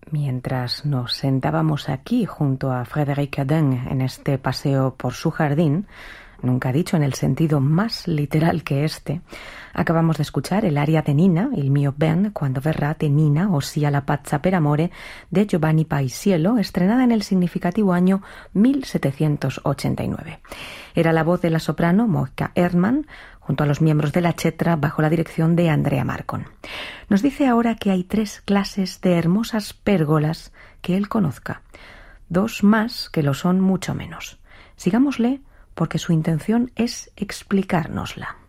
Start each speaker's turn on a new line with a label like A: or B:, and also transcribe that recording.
A: Mientras nos sentábamos aquí junto a Frédéric Cadin en este paseo por su jardín, nunca dicho en el sentido más literal que este, acabamos de escuchar el aria de Nina, Il mio ben quando verrà de Nina, ossia La pazza per amore, de Giovanni Paisiello, estrenada en el significativo año 1789. Era la voz de la soprano Moika Erdmann, junto a los miembros de la Cetra, bajo la dirección de Andrea Marcon. Nos dice ahora que hay 3 clases de hermosas pérgolas que él conozca, 2 más que lo son mucho menos. Sigámosle porque su intención es explicárnosla.